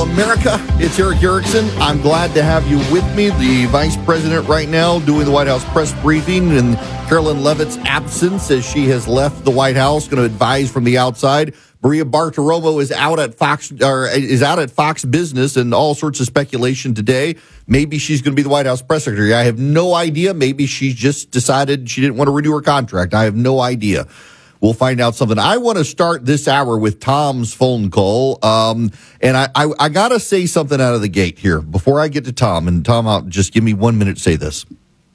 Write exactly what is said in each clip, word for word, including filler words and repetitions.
America. It's Erick Erickson. I'm glad to have you with me. The vice president right now doing the White House press briefing in Carolyn Leavitt's absence as she has left the White House, going to advise from the outside. Maria Bartiromo is out at Fox, or is out at Fox Business, and all sorts of speculation today. Maybe she's going to be the White House press secretary. I have no idea. Maybe she just decided she didn't want to renew her contract. I have no idea. We'll find out something. I want to start this hour with Tom's phone call. Um, and I, I, I got to say something out of the gate here before I get to Tom. And Tom, I'll just give me one minute to say this.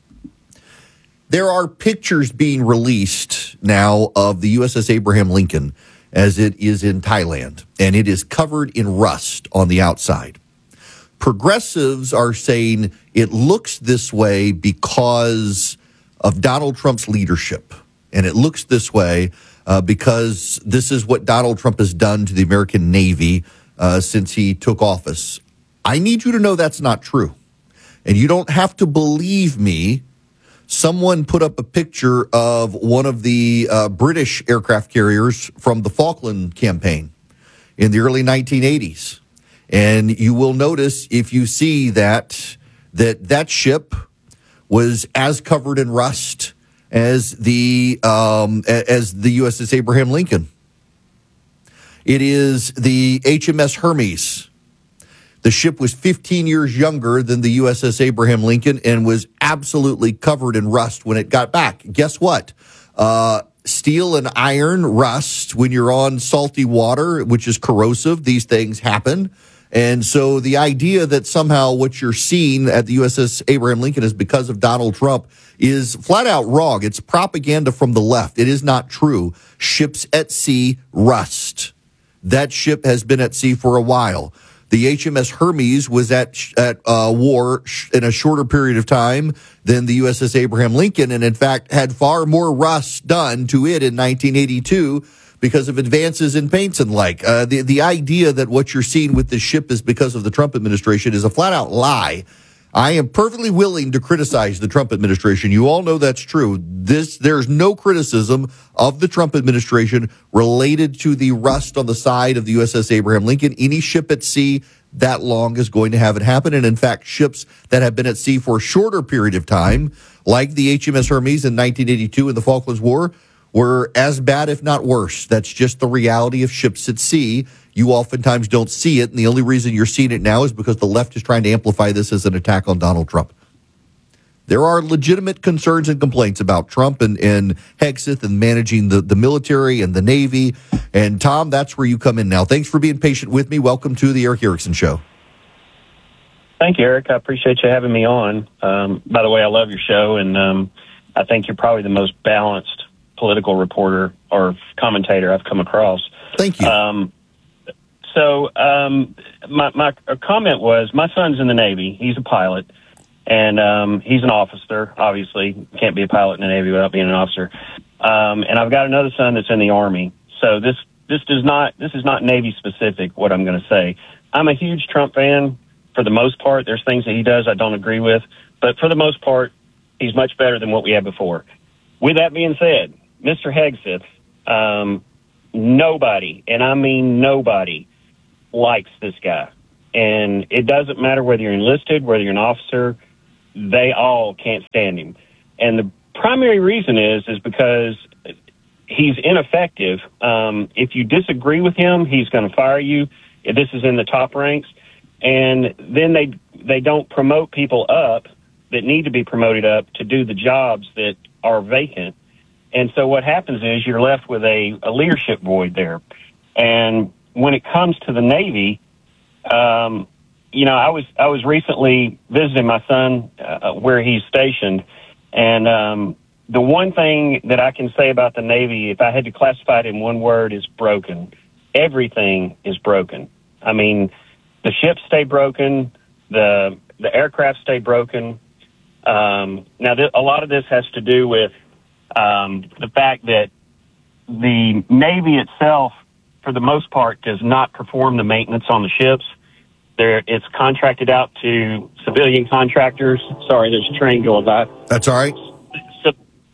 There are pictures being released now of the U S S Abraham Lincoln as it is in Thailand, and it is covered in rust on the outside. Progressives are saying it looks this way because of Donald Trump's leadership. And it looks this way uh, because this is what Donald Trump has done to the American Navy uh, since he took office. I need you to know that's not true. And you don't have to believe me. Someone put up a picture of one of the uh, British aircraft carriers from the Falkland campaign in the early nineteen eighties. And you will notice if you see that that that ship was as covered in rust as the um, as the U S S Abraham Lincoln. It is the H M S Hermes. The ship was fifteen years younger than the U S S Abraham Lincoln and was absolutely covered in rust when it got back. Guess what? Uh, steel and iron rust when you're on salty water, which is corrosive. These things happen. And so the idea that somehow what you're seeing at the U S S Abraham Lincoln is because of Donald Trump is flat out wrong. It's propaganda from the left. It is not true. Ships at sea rust. That ship has been at sea for a while. The H M S Hermes was at at uh, war in a shorter period of time than the U S S Abraham Lincoln, and in fact had far more rust done to it in nineteen eighty-two because of advances in paints and like. Uh, the, the idea that what you're seeing with this ship is because of the Trump administration is a flat-out lie. I am perfectly willing to criticize the Trump administration. You all know that's true. This, there's no criticism of the Trump administration related to the rust on the side of the U S S Abraham Lincoln. Any ship at sea that long is going to have it happen. And in fact, ships that have been at sea for a shorter period of time, like the H M S Hermes in nineteen eighty-two in the Falklands War, were as bad, if not worse. That's just the reality of ships at sea. You oftentimes don't see it, and the only reason you're seeing it now is because the left is trying to amplify this as an attack on Donald Trump. There are legitimate concerns and complaints about Trump and, and Hegseth and managing the, the military and the Navy. And, Tom, that's where you come in now. Thanks for being patient with me. Welcome to the Erick Erickson Show. Thank you, Eric. I appreciate you having me on. Um, by the way, I love your show, and um, I think you're probably the most balanced political reporter or commentator I've come across. Thank you. Um, so um, my, my comment was, my son's in the Navy. He's a pilot, and um, he's an officer. Obviously, can't be a pilot in the Navy without being an officer. Um, and I've got another son that's in the Army. So this this does not this is not Navy specific. What I'm going to say, I'm a huge Trump fan for the most part. There's things that he does I don't agree with, but for the most part, he's much better than what we had before. With that being said, Mister Hegseth, um, nobody, and I mean nobody, likes this guy. And it doesn't matter whether you're enlisted, whether you're an officer, they all can't stand him. And the primary reason is, is because he's ineffective. Um, if you disagree with him, he's going to fire you. This is in the top ranks. And then they, they don't promote people up that need to be promoted up to do the jobs that are vacant. And so what happens is you're left with a, a leadership void there. And when it comes to the Navy, um, you know, I was I was recently visiting my son uh, where he's stationed, and um, the one thing that I can say about the Navy, if I had to classify it in one word, is broken. Everything is broken. I mean, the ships stay broken, the the aircraft stay broken. Um, now, th- a lot of this has to do with um, the fact that the Navy itself, for the most part, does not perform the maintenance on the ships. There, it's contracted out to civilian contractors. Sorry, there's a train going by. That's all right. So,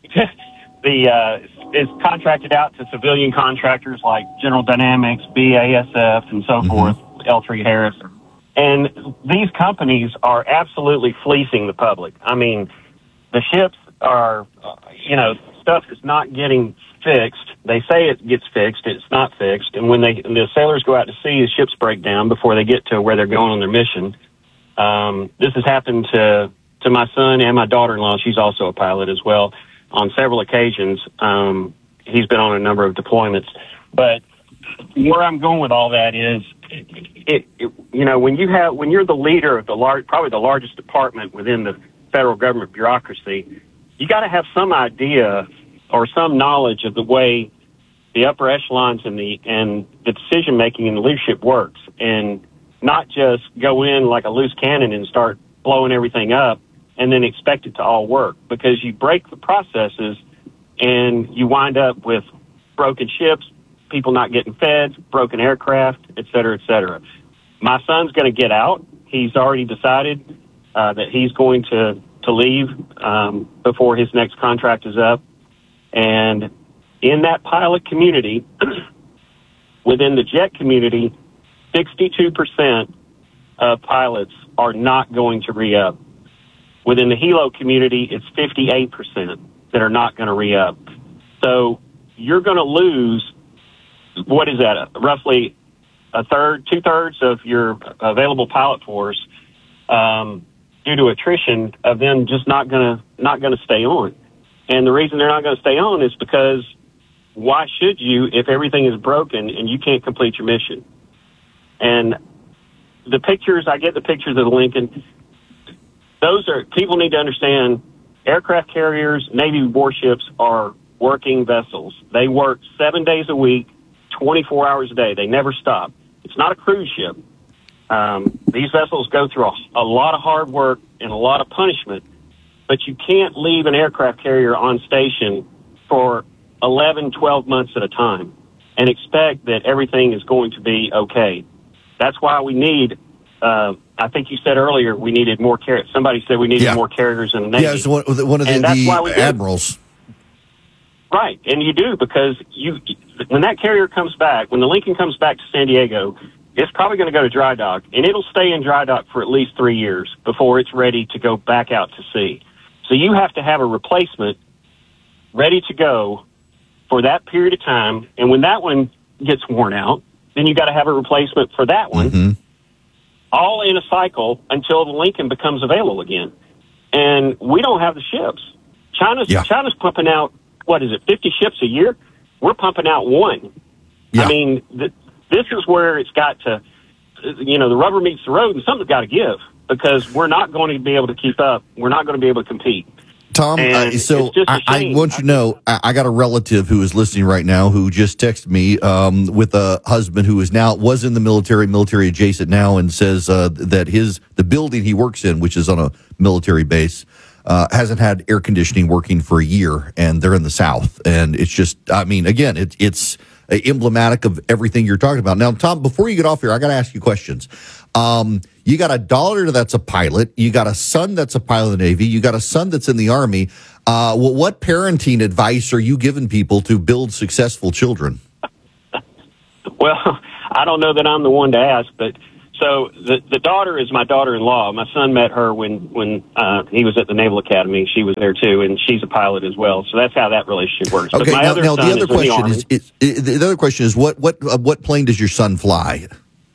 the uh, it's contracted out to civilian contractors like General Dynamics, B A S F, and so mm-hmm. forth, L three Harris. And these companies are absolutely fleecing the public. I mean, the ships are, uh, you know, stuff is not getting fixed. They say it gets fixed. It's not fixed. And when they the sailors go out to sea, the ships break down before they get to where they're going on their mission. Um, this has happened to, to my son and my daughter-in-law. She's also a pilot as well. On several occasions, um, he's been on a number of deployments. But where I'm going with all that is, it, it, you know, when you have when you're the leader of the large, probably the largest department within the federal government bureaucracy, you got to have some idea or some knowledge of the way the upper echelons and the and the decision making and the leadership works, and not just go in like a loose cannon and start blowing everything up and then expect it to all work, because you break the processes and you wind up with broken ships, people not getting fed, broken aircraft, et cetera, et cetera. My son's going to get out. He's already decided uh, that he's going to, to leave um, before his next contract is up. And in that pilot community, within the jet community, sixty-two percent of pilots are not going to re-up. Within the helo community, it's fifty-eight percent that are not going to re-up. So you're going to lose, what is that, roughly a third, two-thirds of your available pilot force um, due to attrition of them just not going to not going to stay on. And the reason they're not going to stay on is because why should you if everything is broken and you can't complete your mission? And the pictures, I get the pictures of the Lincoln. Those are, people need to understand, aircraft carriers, Navy warships are working vessels. They work seven days a week, twenty-four hours a day. They never stop. It's not a cruise ship. Um, these vessels go through a, a lot of hard work and a lot of punishment, but you can't leave an aircraft carrier on station for eleven, twelve months at a time and expect that everything is going to be okay. That's why we need, uh, I think you said earlier, we needed more carriers. Somebody said we needed yeah. more carriers in the Navy. Yeah, it's one, one of the, the admirals. Right, and you do, because you when that carrier comes back, when the Lincoln comes back to San Diego, it's probably going to go to dry dock, and it'll stay in dry dock for at least three years before it's ready to go back out to sea. So you have to have a replacement ready to go for that period of time, and when that one gets worn out, then you got to have a replacement for that one, mm-hmm. all in a cycle until the Lincoln becomes available again. And we don't have the ships. China's yeah. China's pumping out, what is it, fifty ships a year? We're pumping out one. Yeah. I mean, th- this is where it's got to, you know, the rubber meets the road, and something's got to give, because we're not going to be able to keep up. We're not going to be able to compete. Tom, uh, so I, I want you to know, I, I got a relative who is listening right now who just texted me um, with a husband who is now was in the military, military adjacent now, and says uh, that his the building he works in, which is on a military base, uh, hasn't had air conditioning working for a year, and they're in the South, and it's just, I mean, again, it, it's emblematic of everything you're talking about. Now, Tom, before you get off here, I got to ask you questions. Um, you got a daughter that's a pilot. You got a son that's a pilot in the Navy. You got a son that's in the Army. Uh, well, what parenting advice are you giving people to build successful children? Well, I don't know that I'm the one to ask, but so the the daughter is my daughter-in-law. My son met her when when uh, he was at the Naval Academy. She was there too, and she's a pilot as well. So that's how that relationship works. Okay. But my Now, other now son the other is question the is, is, is the other question is what what uh, what plane does your son fly?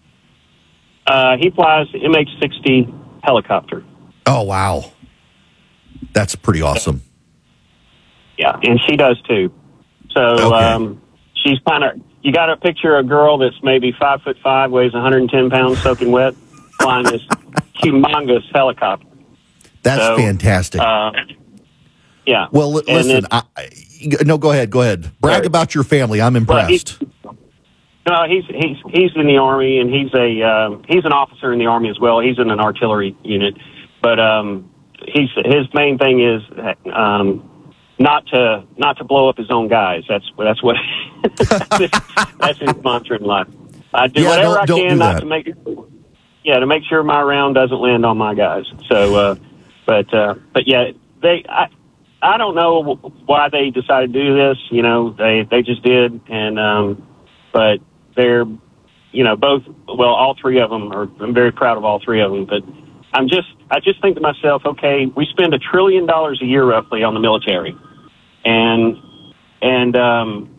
Uh, he flies M H sixty helicopter. Oh, wow. That's pretty awesome. Yeah, and she does too. So okay. um, she's kind of, you got to picture a girl that's maybe five foot five, weighs one hundred ten pounds, soaking wet, flying this humongous helicopter. That's so, fantastic. Uh, yeah. Well, l- listen, then, I, no, go ahead. Go ahead. Brag sorry. about your family. I'm impressed. Well, No, he's he's he's in the Army, and he's a um, he's an officer in the Army as well. He's in an artillery unit, but um, he's his main thing is um, not to not to blow up his own guys. That's that's what that's, his, that's his mantra in life. I do yeah, whatever don't, I don't can not that. to make yeah to make sure my round doesn't land on my guys. So, uh, but uh, but yeah, they I I don't know why they decided to do this. You know, they they just did, and um, but they're you know, both, well, all three of them are, I'm very proud of all three of them, but I'm just, I just think to myself, okay, we spend a trillion dollars a year roughly on the military. And, and, um,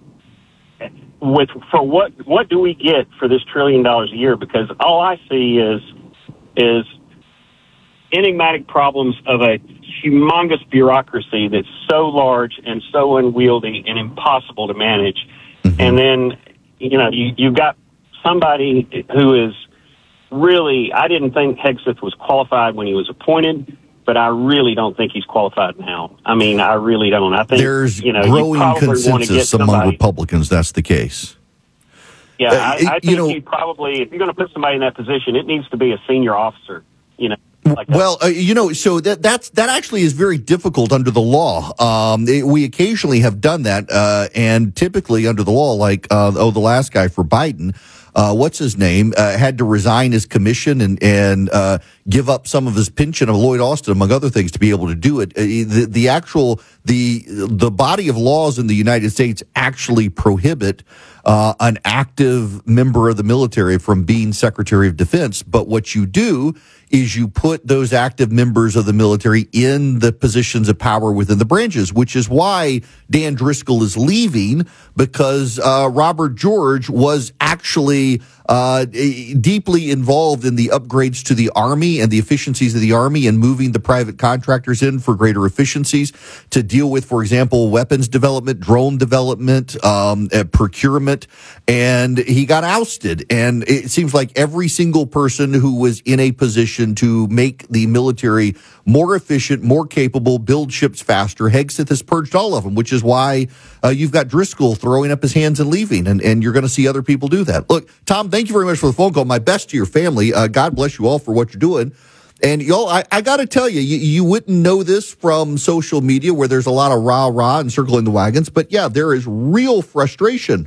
with, for what, what do we get for this trillion dollars a year? Because all I see is, is enigmatic problems of a humongous bureaucracy that's so large and so unwieldy and impossible to manage. Mm-hmm. And then, you know, you, you've got somebody who is really, I didn't think Hegseth was qualified when he was appointed, but I really don't think he's qualified now. I mean, I really don't. I think there's you know, growing you consensus among Republicans that's the case. Yeah, uh, I, I think you know, you probably, if you're going to put somebody in that position, it needs to be a senior officer, you know. Like well, uh, you know, so that that's that actually is very difficult under the law. Um, it, we occasionally have done that, uh, and typically under the law, like uh, oh, the last guy for Biden, uh, what's his name, uh, had to resign his commission and and uh, give up some of his pension of Lloyd Austin, among other things, to be able to do it. Uh, the the actual the the body of laws in the United States actually prohibit uh, an active member of the military from being Secretary of Defense, but what you do is you put those active members of the military in the positions of power within the branches, which is why Dan Driscoll is leaving, because uh, Robert George was actually uh, deeply involved in the upgrades to the Army and the efficiencies of the Army and moving the private contractors in for greater efficiencies to deal with, for example, weapons development, drone development, um, uh, procurement, and he got ousted. And it seems like every single person who was in a position to make the military more efficient, more capable, build ships faster, Hegseth has purged all of them, which is why uh, you've got Driscoll throwing up his hands and leaving, and, and you're going to see other people do that. Look, Tom, thank you very much for the phone call. My best to your family. Uh, God bless you all for what you're doing. And y'all, I, I got to tell you, you, you wouldn't know this from social media where there's a lot of rah-rah and circling the wagons, but yeah, there is real frustration.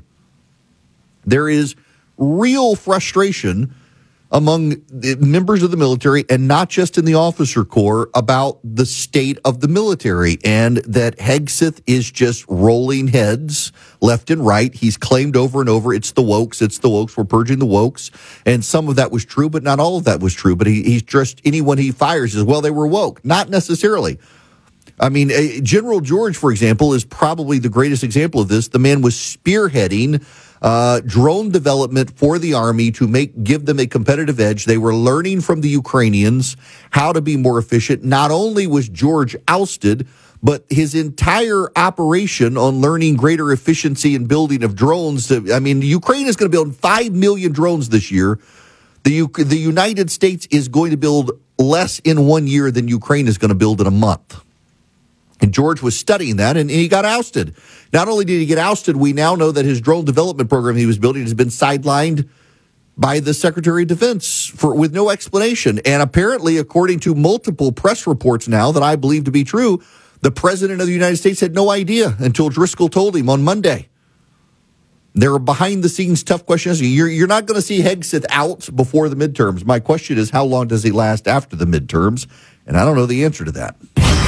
There is real frustration among the members of the military, and not just in the officer corps, about the state of the military, and that Hegseth is just rolling heads left and right. He's claimed over and over, it's the wokes, it's the wokes, we're purging the wokes, and some of that was true, but not all of that was true. But he, he's just, anyone he fires is, well, they were woke. Not necessarily. I mean, uh, General George, for example, is probably the greatest example of this. The man was spearheading Uh, drone development for the Army to make give them a competitive edge. They were learning from the Ukrainians how to be more efficient. Not only was George ousted, but his entire operation on learning greater efficiency and building of drones. To, I mean, Ukraine is going to build five million drones this year. The, U- the United States is going to build less in one year than Ukraine is going to build in a month. And George was studying that, and he got ousted. Not only did he get ousted, we now know that his drone development program he was building has been sidelined by the Secretary of Defense for with no explanation. And apparently, according to multiple press reports now that I believe to be true, the President of the United States had no idea until Driscoll told him on Monday. There are behind-the-scenes tough questions. You're, you're not going to see Hegseth out before the midterms. My question is, how long does he last after the midterms? And I don't know the answer to that.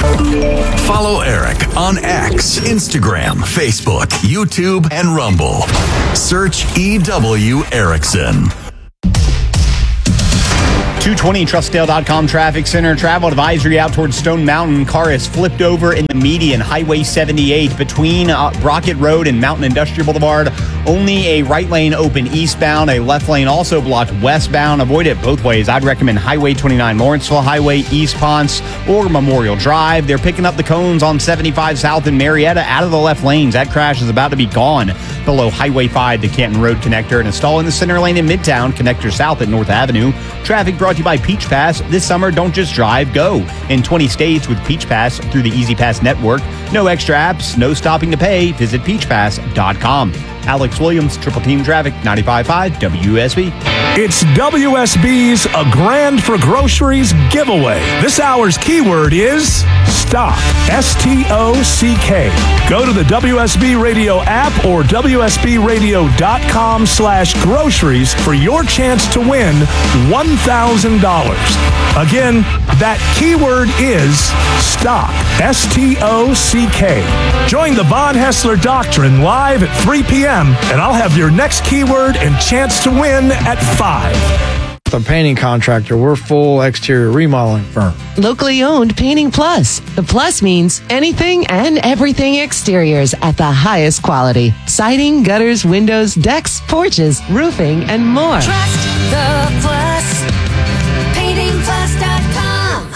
Follow Eric on X, Instagram, Facebook, YouTube, and Rumble. Search E W Erickson. two twenty Trustdale dot com Traffic Center. Travel advisory out towards Stone Mountain. Car is flipped over in the median. Highway seventy-eight between uh, Brockett Road and Mountain Industrial Boulevard. Only a right lane open eastbound. A left lane also blocked westbound. Avoid it both ways. I'd recommend Highway twenty-nine Lawrenceville Highway, East Ponce, or Memorial Drive. They're picking up the cones on seventy-five South in Marietta out of the left lanes. That crash is about to be gone below Highway five, the Canton Road connector, and installing the center lane in Midtown, connector south at North Avenue. Traffic brought to you by Peach Pass. This summer, don't just drive, go. In twenty states with Peach Pass through the Easy Pass network. No extra apps, no stopping to pay. Visit peach pass dot com. Alex Williams, Triple Team Traffic, ninety-five point five W S B. It's W S B's A Grand for Groceries giveaway. This hour's keyword is stock. S T O C K. Go to the W S B Radio app or W S B radio dot com slash groceries for your chance to win one thousand dollars. Again, that keyword is stock. S T O C K. Join the Von Hessler Doctrine live at three p.m. and I'll have your next keyword and chance to win at five. A painting contractor. We're full exterior remodeling firm. Locally owned Painting Plus. The plus means anything and everything exteriors at the highest quality. Siding, gutters, windows, decks, porches, roofing, and more. Trust the Plus. painting plus dot com.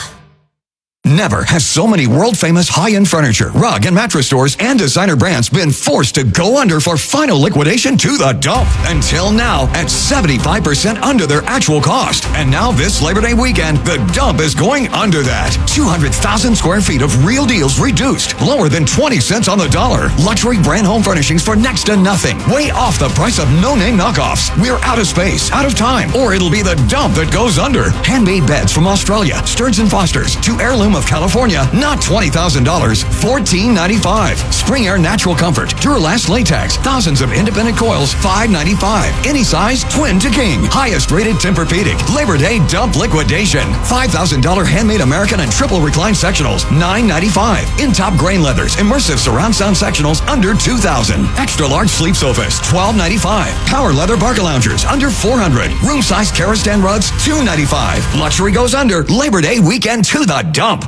Never has so many world-famous high-end furniture, rug, and mattress stores and designer brands been forced to go under for final liquidation to the dump. Until now, at seventy-five percent under their actual cost. And now this Labor Day weekend, the dump is going under that. two hundred thousand square feet of real deals reduced, lower than twenty cents on the dollar. Luxury brand home furnishings for next to nothing. Way off the price of no-name knockoffs. We're out of space, out of time, or it'll be the dump that goes under. Handmade beds from Australia, Stearns and Foster's, to Heirloom of California, not twenty thousand dollars, fourteen ninety-five. Spring Air Natural Comfort, Duralast Latex, thousands of independent coils, five ninety-five. Any size, twin to king. Highest rated Tempur-Pedic. Labor Day dump liquidation. five thousand dollars handmade American and triple recline sectionals, nine ninety-five. In top grain leathers, immersive surround sound sectionals, under two thousand. Extra large sleep sofas, twelve ninety-five. Power leather Barca loungers, under four hundred. Room size Karastan rugs, two ninety-five. Luxury goes under. Labor Day weekend to the dump.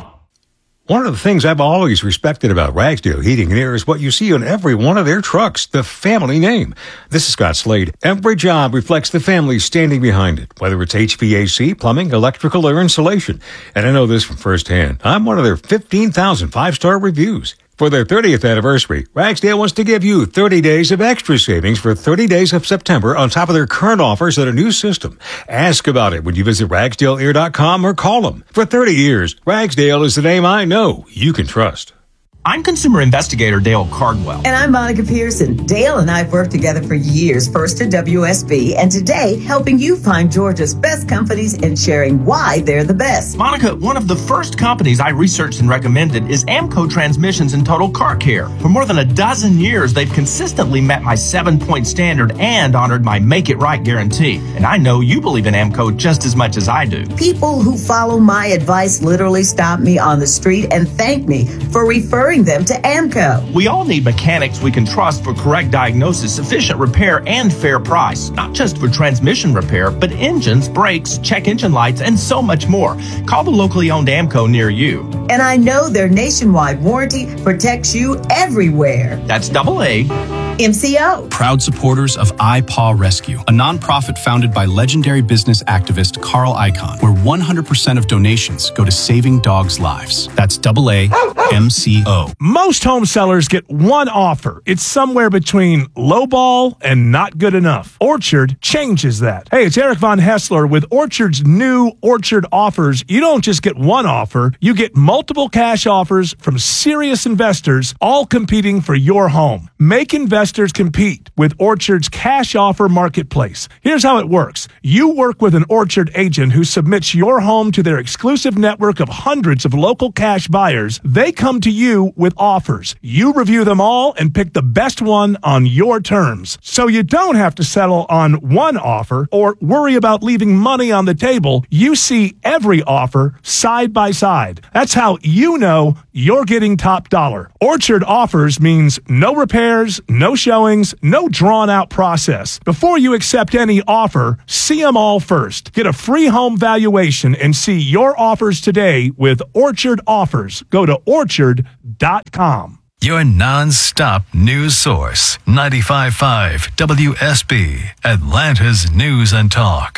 One of the things I've always respected about Ragsdale Heating and Air is what you see on every one of their trucks, the family name. This is Scott Slade. Every job reflects the family standing behind it, whether it's H V A C, plumbing, electrical, or insulation. And I know this from firsthand. I'm one of their fifteen thousand five-star reviews. For their thirtieth anniversary, Ragsdale wants to give you thirty days of extra savings for thirty days of September on top of their current offers at a new system. Ask about it when you visit ragsdale air dot com or call them. For thirty years, Ragsdale is the name I know you can trust. I'm consumer investigator Dale Cardwell. And I'm Monica Pearson. Dale and I have worked together for years, first at W S B, and today helping you find Georgia's best companies and sharing why they're the best. Monica, one of the first companies I researched and recommended is Amco Transmissions and Total Car Care. For more than a dozen years, they've consistently met my seven-point standard and honored my Make It Right guarantee. And I know you believe in Amco just as much as I do. People who follow my advice literally stop me on the street and thank me for referring them to Amco. We all need mechanics we can trust for correct diagnosis, efficient repair, and fair price. Not just for transmission repair, but engines, brakes, check engine lights, and so much more. Call the locally owned Amco near you. And I know their nationwide warranty protects you everywhere. That's double A. M C O. Proud supporters of iPaw Rescue, a nonprofit founded by legendary business activist Carl Icahn, where one hundred percent of donations go to saving dogs' lives. That's double A M C O. Most home sellers get one offer. It's somewhere between lowball and not good enough. Orchard changes that. Hey, it's Eric Von Hessler with Orchard's new Orchard offers. You don't just get one offer, you get multiple cash offers from serious investors, all competing for your home. Make investors compete with Orchard's cash offer marketplace. Here's how it works. You work with an Orchard agent who submits your home to their exclusive network of hundreds of local cash buyers. They come to you with offers. You review them all and pick the best one on your terms. So you don't have to settle on one offer or worry about leaving money on the table. You see every offer side by side. That's how you know you're getting top dollar. Orchard offers means no repairs, no showings, no drawn-out process. Before you accept any offer, see them all first. Get a free home valuation and see your offers today with Orchard Offers. Go to orchard dot com. Your non-stop news source, ninety-five point five W S B, Atlanta's News and Talk.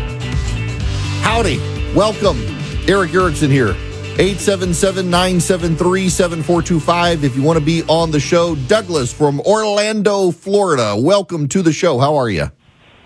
Howdy. Welcome. Eric Erickson here. eight seven seven, nine seven three, seven four two five if you want to be on the show. Douglas from Orlando, Florida. Welcome to the show. How are you?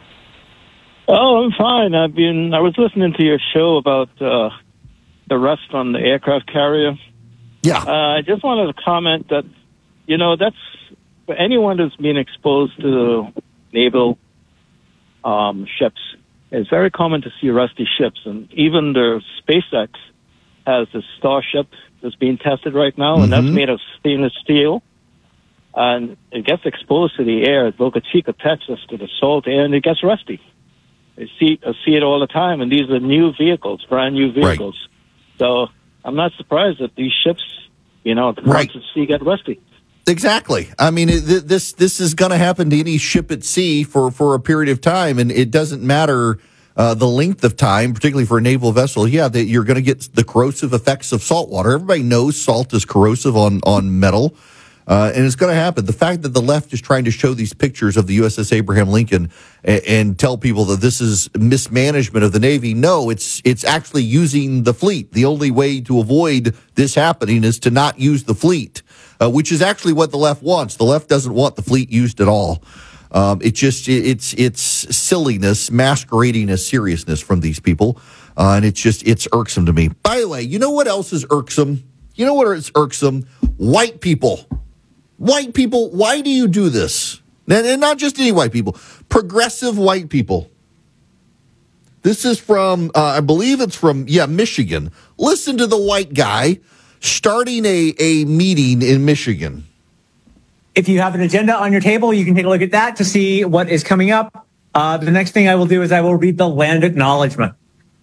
Oh, I'm fine. I've been. I was listening to your show about uh, the rust on the aircraft carrier. Yeah. Uh, I just wanted to comment that, you know, that's for anyone who's been exposed to naval um, ships. It's very common to see rusty ships, and even the SpaceX has a Starship that's being tested right now, and mm-hmm. that's made of stainless steel. And it gets exposed to the air at Boca Chica, Texas, to the salt air, and it gets rusty. I see, I see it all the time, and these are new vehicles, brand new vehicles. Right. So I'm not surprised that these ships You know, the Right. parts at sea get rusty. Exactly. I mean, it, th- this this is going to happen to any ship at sea for, for a period of time, and it doesn't matter uh, the length of time, particularly for a naval vessel. Yeah, that you're going to get the corrosive effects of salt water. Everybody knows salt is corrosive on on metal, uh, and it's going to happen. The fact that the left is trying to show these pictures of the U S S Abraham Lincoln and, and tell people that this is mismanagement of the Navy, no, it's it's actually using the fleet. The only way to avoid this happening is to not use the fleet. Uh, which is actually what the left wants. The left doesn't want the fleet used at all. Um, it just it's it's silliness masquerading as seriousness from these people, uh, and it's just it's irksome to me. By the way, you know what else is irksome? You know what is irksome? White people. White people. Why do you do this? And, and not just any white people. Progressive white people. This is from uh, I believe it's from yeah Michigan. Listen to the white guy starting a, a meeting in Michigan. If you have an agenda on your table, you can take a look at that to see what is coming up. Uh, the next thing I will do is I will read the land acknowledgement.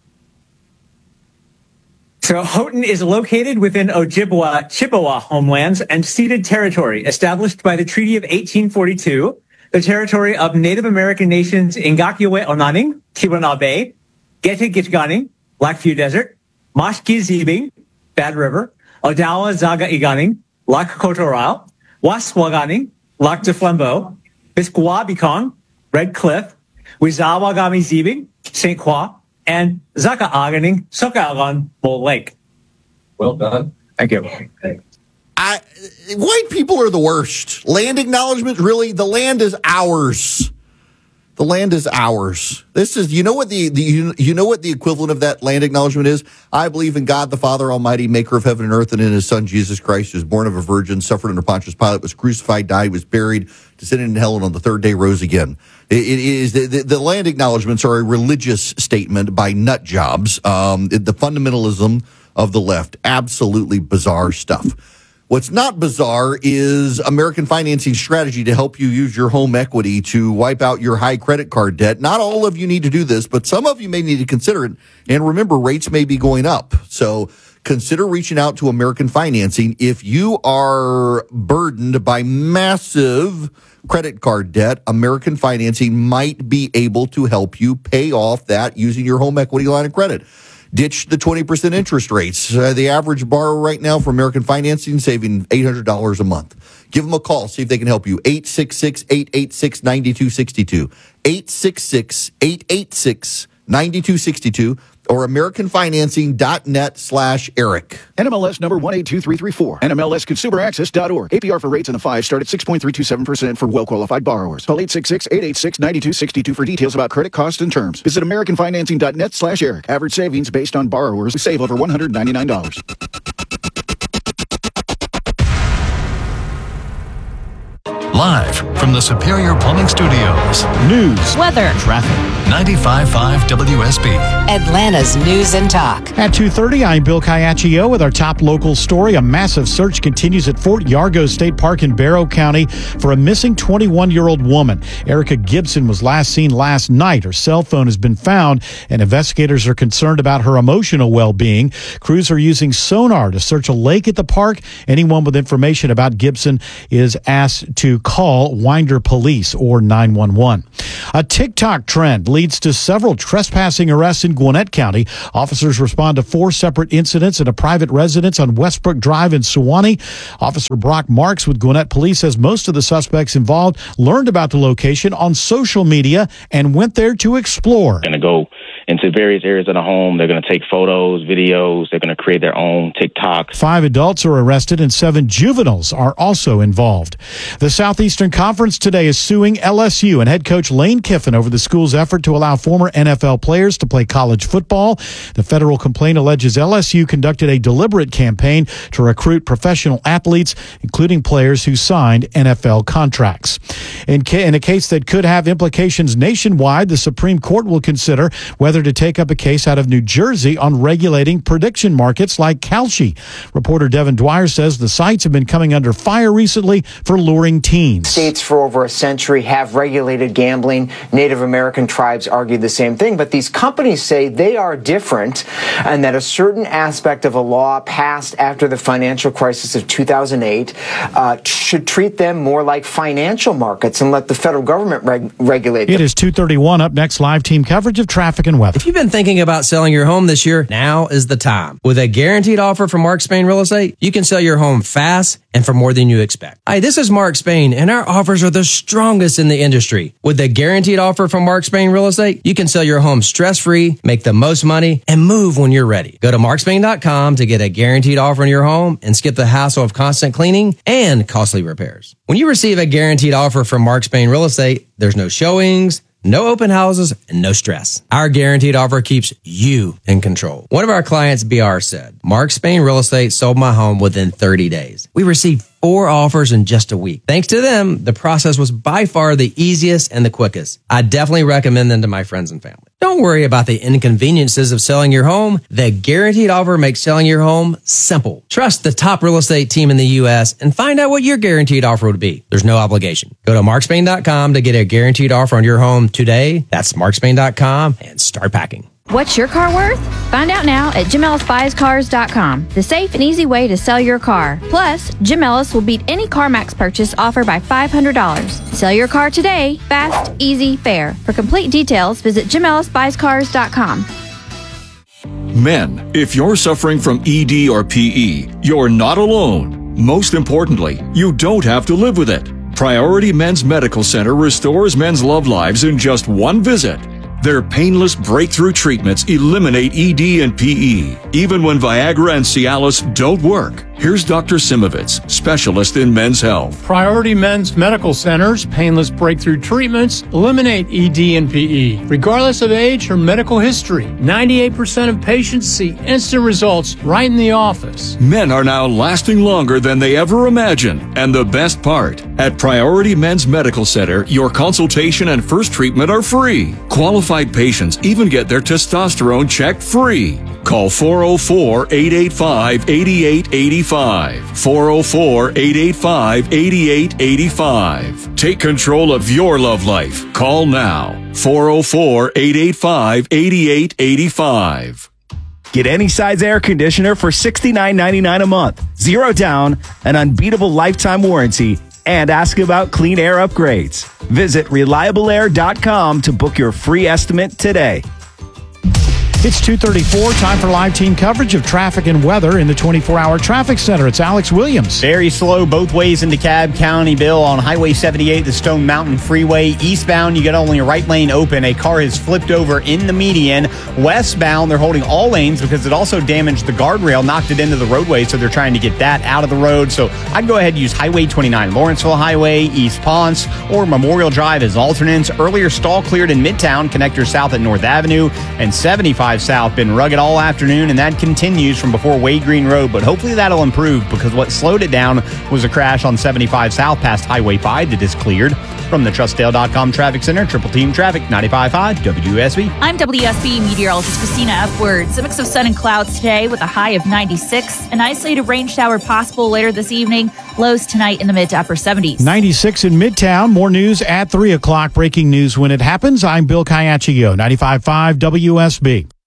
So Houghton is located within Ojibwa, Chippewa homelands and ceded territory established by the Treaty of eighteen forty-two, the territory of Native American nations Ngakiwe Onaning, Tiwanabe, Gete-Gitganing, Blackview Desert, Mashki-Zibing, Bad River, Odawa Zaga Iganing, Lac Cotoral, Waswaganing, Lac de Flambeau, Bisquawabikong, Red Cliff, Wizawagami Zibing, Saint Croix, and Zaka Aganing, Sokaagon, Bull Lake. Well done. Thank you. I, white people are the worst. Land acknowledgement, really, the land is ours. The land is ours. This is, you know what the, the you, you know what the equivalent of that land acknowledgement is? I believe in God the Father Almighty, maker of heaven and earth, and in his Son Jesus Christ, who was born of a virgin, suffered under Pontius Pilate, was crucified, died, was buried, descended into hell, and on the third day rose again. It, it is the, the, the land acknowledgements are a religious statement by nut jobs. Um, the fundamentalism of the left, absolutely bizarre stuff. What's not bizarre is American financing strategy to help you use your home equity to wipe out your high credit card debt. Not all of you need to do this, but some of you may need to consider it. And remember, rates may be going up. So consider reaching out to American Financing. If you are burdened by massive credit card debt, American Financing might be able to help you pay off that using your home equity line of credit. Ditch the twenty percent interest rates. Uh, the average borrower right now for American Financing saving eight hundred dollars a month. Give them a call. See if they can help you. eight six six, eight eight six, nine two six two. eight six six, eight eight six, nine two six two or americanfinancing.net slash Eric. N M L S number one eight two three three four. N M L S consumer access dot org. A P R for rates in the five start at six point three two seven percent for well-qualified borrowers. Call eight six six, eight eight six, nine two six two for details about credit costs and terms. Visit americanfinancing.net slash Eric. Average savings based on borrowers who save over one hundred ninety-nine dollars. Live from the Superior Plumbing Studios. News, weather, traffic. ninety-five point five W S B. Atlanta's News and Talk. At two thirty, I'm Bill Caiaccio with our top local story. A massive search continues at Fort Yargo State Park in Barrow County for a missing twenty-one-year-old woman. Erica Gibson was last seen last night. Her cell phone has been found, and investigators are concerned about her emotional well-being. Crews are using sonar to search a lake at the park. Anyone with information about Gibson is asked to call Winder Police or nine one one. A TikTok trend leads to several trespassing arrests in Gwinnett County. Officers respond to four separate incidents at a private residence on Westbrook Drive in Suwanee. Officer Brock Marks with Gwinnett Police says most of the suspects involved learned about the location on social media and went there to explore. Going to go into various areas of the home. They're going to take photos, videos. They're going to create their own TikToks. Five adults are arrested and seven juveniles are also involved. The Southeastern Conference today is suing L S U and head coach Lane Kiffin over the school's effort to allow former N F L players to play college football. The federal complaint alleges L S U conducted a deliberate campaign to recruit professional athletes, including players who signed N F L contracts. In, ca- in a case that could have implications nationwide, the Supreme Court will consider whether together to take up a case out of New Jersey on regulating prediction markets like Kalshi. Reporter Devin Dwyer says the sites have been coming under fire recently for luring teens. States for over a century have regulated gambling. Native American tribes argue the same thing, but these companies say they are different and that a certain aspect of a law passed after the financial crisis of two thousand eight uh, should treat them more like financial markets and let the federal government reg- regulate them. It is two thirty-one. Up next, live team coverage of traffic and weather. If you've been thinking about selling your home this year, now is the time. With a guaranteed offer from Mark Spain Real Estate, you can sell your home fast and for more than you expect. Hi, this is Mark Spain, and our offers are the strongest in the industry. With a guaranteed offer from Mark Spain Real Estate, you can sell your home stress-free, make the most money, and move when you're ready. Go to mark spain dot com to get a guaranteed offer on your home and skip the hassle of constant cleaning and costly repairs. When you receive a guaranteed offer from Mark Spain Real Estate, there's no showings, no open houses, and no stress. Our guaranteed offer keeps you in control. One of our clients, B R, said, Mark Spain Real Estate sold my home within thirty days. We received four offers in just a week. Thanks to them, the process was by far the easiest and the quickest. I definitely recommend them to my friends and family. Don't worry about the inconveniences of selling your home. The guaranteed offer makes selling your home simple. Trust the top real estate team in the U S and find out what your guaranteed offer would be. There's no obligation. Go to mark spain dot com to get a guaranteed offer on your home today. That's mark spain dot com and start packing. What's your car worth? Find out now at Jim Ellis Buys Cars dot com, the safe and easy way to sell your car. Plus, Jim Ellis will beat any CarMax purchase offer by five hundred dollars. Sell your car today, fast, easy, fair. For complete details, visit Jim Ellis Buys Cars dot com. Men, if you're suffering from E D or P E, you're not alone. Most importantly, you don't have to live with it. Priority Men's Medical Center restores men's love lives in just one visit. Their painless breakthrough treatments eliminate E D and P E, even when Viagra and Cialis don't work. Here's Doctor Simovitz, specialist in men's health. Priority Men's Medical Center's painless breakthrough treatments eliminate E D and P E, regardless of age or medical history. ninety-eight percent of patients see instant results right in the office. Men are now lasting longer than they ever imagined. And the best part, at Priority Men's Medical Center, your consultation and first treatment are free. Qualified patients even get their testosterone checked free. Call four oh four, eight eight five, eight eight eight five. four oh four, eight eight five, eight eight eight five. Take control of your love life. Call now. four oh four, eight eight five, eight eight eight five. Get any size air conditioner for sixty-nine ninety-nine a month. Zero down, an unbeatable lifetime warranty, and ask about clean air upgrades. Visit reliable air dot com to book your free estimate today. It's two thirty-four, time for live team coverage of traffic and weather in the twenty-four hour traffic center. It's Alex Williams. Very slow both ways into DeKalb County, Bill, on Highway seventy-eight, the Stone Mountain Freeway. Eastbound, you got only a right lane open. A car has flipped over in the median. Westbound, they're holding all lanes because it also damaged the guardrail, knocked it into the roadway, so they're trying to get that out of the road. So I'd go ahead and use Highway twenty-nine, Lawrenceville Highway, East Ponce, or Memorial Drive as alternates. Earlier stall cleared in Midtown, connector south at North Avenue, and seventy-five south been rugged all afternoon, and that continues from before Wade Green Road, but hopefully that'll improve because what slowed it down was a crash on seventy-five south past Highway five that is cleared. From the trust dale dot com Traffic Center, Triple Team Traffic, ninety-five point five W S B. I'm W S B meteorologist Christina Upwards. A mix of sun and clouds today with a high of ninety-six. An isolated rain shower possible later this evening. Lows tonight in the mid to upper seventies. ninety-six in Midtown. More news at three o'clock. Breaking news when it happens. I'm Bill Caiaccio, ninety-five point five W S B.